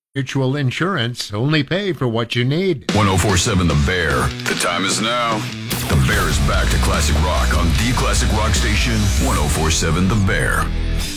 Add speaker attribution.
Speaker 1: Mutual insurance, only pay for what you need.
Speaker 2: 1047 The Bear. The time is now. The Bear is back to classic rock on the classic rock station, 1047 The Bear.